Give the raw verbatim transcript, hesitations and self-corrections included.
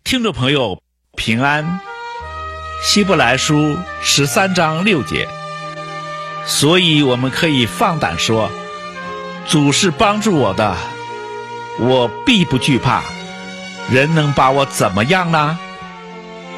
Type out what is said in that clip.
听众朋友平安，希伯来书十三章六节，所以我们可以放胆说，主是帮助我的，我必不惧怕，人能把我怎么样呢？